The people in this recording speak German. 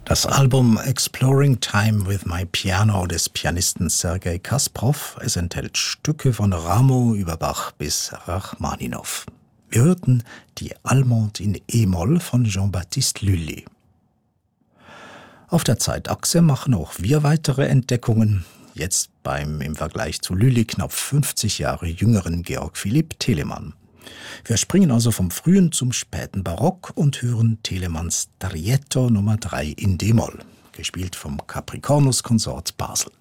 Das Album Exploring Time with My Piano des Pianisten Sergei Kasparov. Es enthält Stücke von Rameau über Bach bis Rachmaninow. Wir hörten die Allemande in E-Moll von Jean-Baptiste Lully. Auf der Zeitachse machen auch wir weitere Entdeckungen. Jetzt beim im Vergleich zu Lully knapp 50 Jahre jüngeren Georg Philipp Telemann. Wir springen also vom frühen zum späten Barock und hören Telemanns Tarietto Nummer 3 in D-Moll, gespielt vom Capricornus Konsort Basel.